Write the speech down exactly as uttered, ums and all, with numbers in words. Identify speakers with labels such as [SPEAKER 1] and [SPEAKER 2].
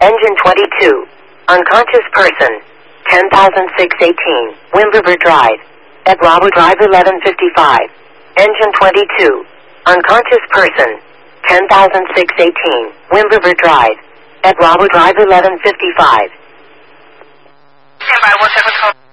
[SPEAKER 1] Engine twenty-two. Unconscious person. ten thousand six hundred eighteen. Wind River Drive. At Bravo Drive eleven fifty-five. Engine twenty-two. Unconscious person. ten thousand six hundred eighteen. Wind River Drive. At Bravo Drive eleven fifty-five.
[SPEAKER 2] Stand by, one seven code.